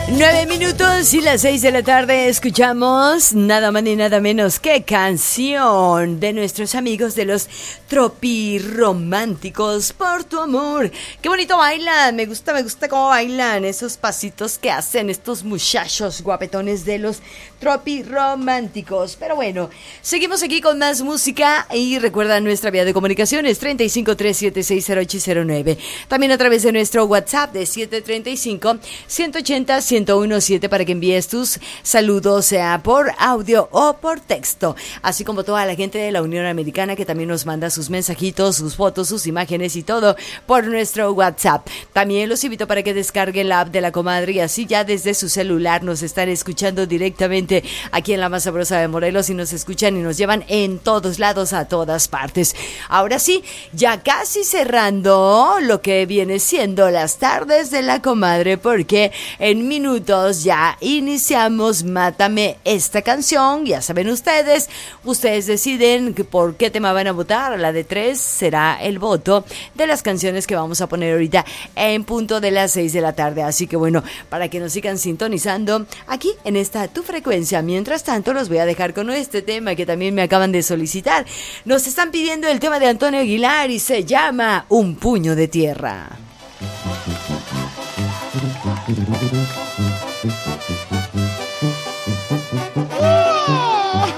9 minutos y las 6 de la tarde escuchamos nada más ni nada menos que canción de nuestros amigos de los Tropirrománticos, Por tu amor. Qué bonito bailan, me gusta cómo bailan esos pasitos que hacen estos muchachos guapetones de los Tropirrománticos. Pero bueno, seguimos aquí con más música y recuerda nuestra vía de comunicaciones 3537600809. También a través de nuestro WhatsApp de 735-180-1017 para que envíes tus saludos, sea por audio o por texto. Así como toda la gente de la Unión Americana que también nos manda sus mensajitos, sus fotos, sus imágenes y todo por nuestro WhatsApp. También los invito para que descarguen la app de La Comadre y así ya desde su celular nos están escuchando directamente aquí en la más sabrosa de Morelos y nos escuchan y nos llevan en todos lados, a todas partes. Ahora sí, ya casi cerrando lo que viene siendo las tardes de La Comadre, porque en minutos ya iniciamos Mátame esta canción. Ya saben ustedes deciden por qué tema van a votar. La de 3 será el voto de las canciones que vamos a poner ahorita en punto de las 6 de la tarde. Así que bueno, para que nos sigan sintonizando aquí en esta tu frecuencia. Mientras tanto, los voy a dejar con este tema que también me acaban de solicitar. Nos están pidiendo el tema de Antonio Aguilar y se llama Un puño de tierra.